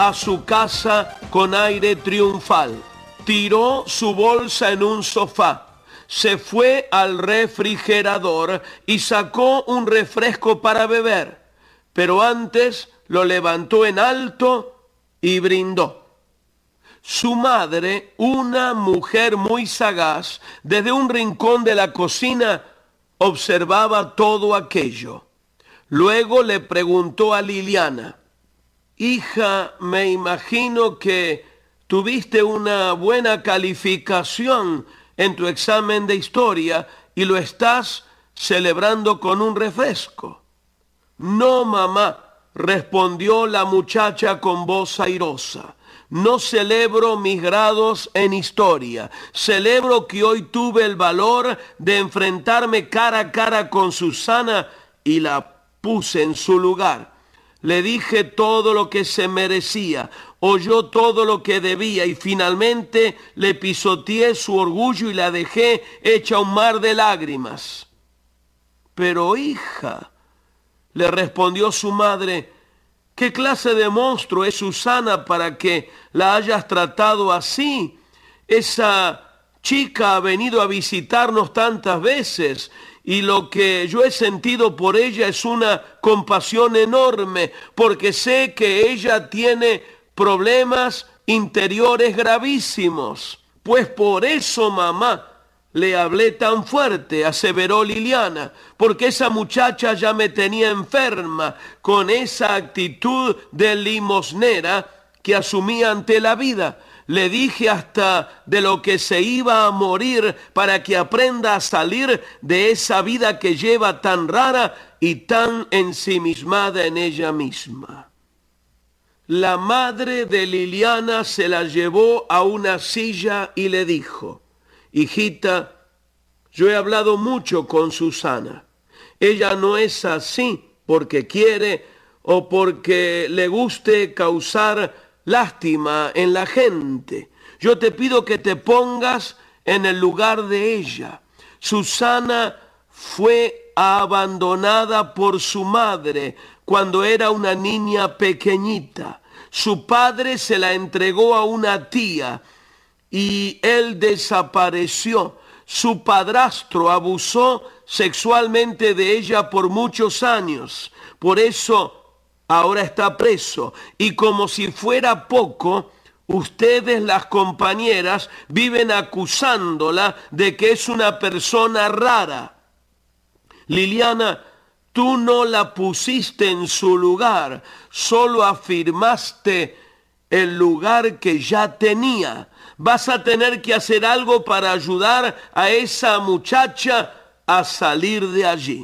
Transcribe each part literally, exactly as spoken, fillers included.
a su casa con aire triunfal. Tiró su bolsa en un sofá. Se fue al refrigerador y sacó un refresco para beber. Pero antes lo levantó en alto y brindó. Su madre, una mujer muy sagaz, desde un rincón de la cocina, observaba todo aquello. Luego le preguntó a Liliana: hija, me imagino que tuviste una buena calificación en tu examen de historia y lo estás celebrando con un refresco. No, mamá, respondió la muchacha con voz airosa. No celebro mis grados en historia. Celebro que hoy tuve el valor de enfrentarme cara a cara con Susana y la puse en su lugar. Le dije todo lo que se merecía, oyó todo lo que debía y finalmente le pisoteé su orgullo y la dejé hecha un mar de lágrimas. Pero hija, le respondió su madre, ¿qué clase de monstruo es Susana para que la hayas tratado así? Esa chica ha venido a visitarnos tantas veces y lo que yo he sentido por ella es una compasión enorme, porque sé que ella tiene problemas interiores gravísimos. Pues por eso, mamá, le hablé tan fuerte, aseveró Liliana, porque esa muchacha ya me tenía enferma con esa actitud de limosnera que asumía ante la vida. Le dije hasta de lo que se iba a morir para que aprenda a salir de esa vida que lleva tan rara y tan ensimismada en ella misma. La madre de Liliana se la llevó a una silla y le dijo: hijita, yo he hablado mucho con Susana. Ella no es así porque quiere o porque le guste causar lástima en la gente. Yo te pido que te pongas en el lugar de ella. Susana fue abandonada por su madre cuando era una niña pequeñita. Su padre se la entregó a una tía y él desapareció. Su padrastro abusó sexualmente de ella por muchos años. Por eso ahora está preso. Y como si fuera poco, ustedes, las compañeras, viven acusándola de que es una persona rara. Liliana, tú no la pusiste en su lugar, solo afirmaste el lugar que ya tenía. Vas a tener que hacer algo para ayudar a esa muchacha a salir de allí.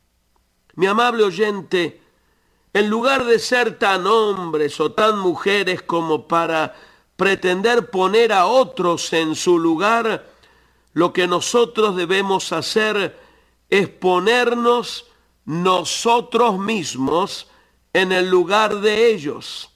Mi amable oyente, en lugar de ser tan hombres o tan mujeres como para pretender poner a otros en su lugar, lo que nosotros debemos hacer es ponernos nosotros mismos en el lugar de ellos.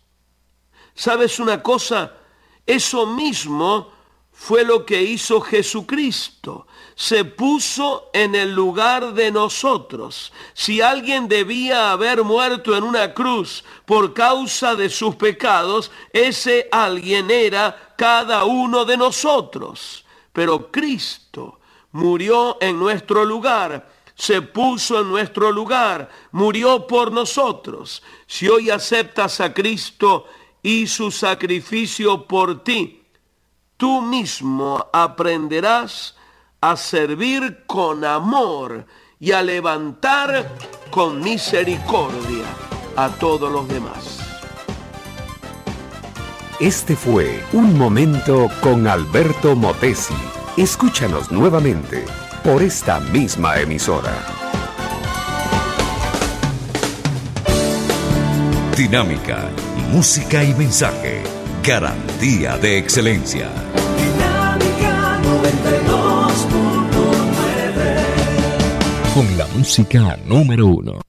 ¿Sabes una cosa? Eso mismo fue lo que hizo Jesucristo. Se puso en el lugar de nosotros. Si alguien debía haber muerto en una cruz por causa de sus pecados, ese alguien era cada uno de nosotros. Pero Cristo murió en nuestro lugar, se puso en nuestro lugar, murió por nosotros. Si hoy aceptas a Cristo y su sacrificio por ti, tú mismo aprenderás a servir con amor y a levantar con misericordia a todos los demás. Este fue Un Momento con Alberto Motesi. Escúchanos nuevamente por esta misma emisora. Dinámica, música y mensaje. Garantía de excelencia. Dinámica noventa y dos punto nueve. Con la música número uno.